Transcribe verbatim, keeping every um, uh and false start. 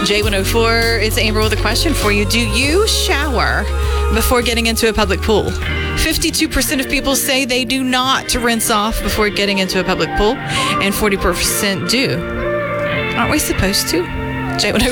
J one oh four, it's Amber with a question for you. Do you shower before getting into a public pool? fifty-two percent of people say they do not rinse off before getting into a public pool, and forty percent do. Aren't we supposed to? J one oh four.